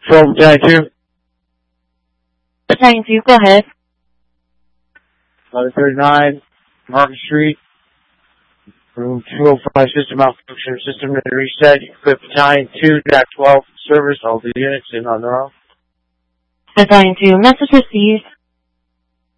From 92. 92, go ahead. 1139, Market Street. Room 205, system malfunction, system reset. Equip Battalion 2-12 service. All the units in on their own. Battalion 2, message received.